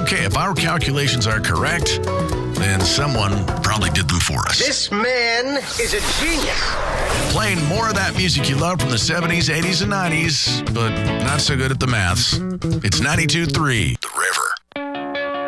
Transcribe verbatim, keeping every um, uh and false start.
Okay, if our calculations are correct, then someone probably did them for us. This man is a genius. Playing more of that music you love from the seventies, eighties, and nineties, but not so good at the maths. It's ninety-two point three, The